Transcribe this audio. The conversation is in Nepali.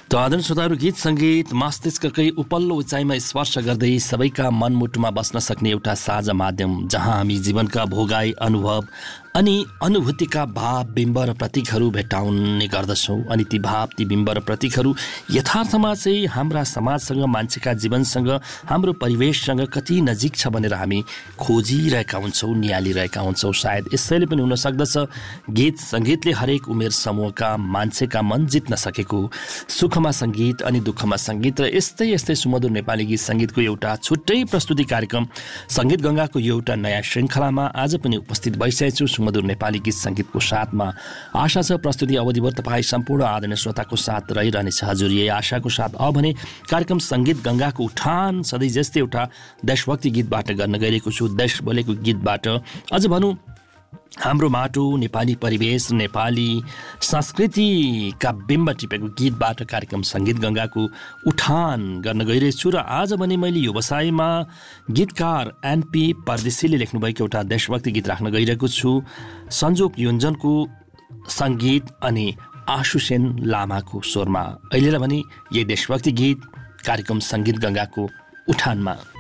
त आदरणीय श्रोताहरू, गीत सङ्गीत मस्तिष्ककै उपल्लो उचाइमा स्पर्श गर्दै सबैका मनमुटुमा बस्न सक्ने एउटा साझा माध्यम, जहाँ हामी जीवनका भोगाई अनुभव अनि अनुभूतिका भाव बिम्ब र प्रतीकहरू भेट्टाउने गर्दछौँ। अनि ती भाव, ती बिम्ब र प्रतीकहरू यथार्थमा चाहिँ हाम्रा समाजसँग, मान्छेका जीवनसँग, हाम्रो परिवेशसँग कति नजिक छ भनेर हामी खोजिरहेका हुन्छौँ, निहालिरहेका हुन्छौँ। सायद यसैले पनि हुन सक्दछ गीत सङ्गीतले हरेक उमेर समूहका मान्छेका मन जित्न सकेको। सुखमा सङ्गीत अनि दुःखमा सङ्गीत र यस्तै यस्तै सुमधुर नेपाली गीत सङ्गीतको एउटा छुट्टै प्रस्तुति कार्यक्रम सङ्गीत गङ्गाको यो एउटा नयाँ श्रृङ्खलामा आज पनि उपस्थित भइसकेको छु सुमधुर नेपाली गीत सङ्गीतको साथमा। आशा छ प्रस्तुति अवधिभर तपाईँ सम्पूर्ण आदरणीय श्रोताको साथ रहिरहनेछ। हजुर, यही आशाको साथ अब भने कार्यक्रम सङ्गीत गङ्गाको उठान सधैँ जस्तै एउटा देशभक्ति गीतबाट गर्न गइरहेको छु। देश बोलेको गीतबाट, अझ भनौँ हाम्रो माटो, नेपाली परिवेश, नेपाली संस्कृतिका बिम्ब टिपेको गीतबाट कार्यक्रम सङ्गीत गङ्गाको उठान गर्न गइरहेछु। र आज भने मैले व्यवसायमा गीतकार एनपी परदेशीले लेख्नुभएको एउटा देशभक्ति गीत राख्न गइरहेको छु। संजोग योन्जनको सङ्गीत अनि आशुसेन लामाको स्वरमा। अहिलेलाई भने यही देशभक्ति गीत कार्यक्रम सङ्गीत गङ्गाको उठानमा।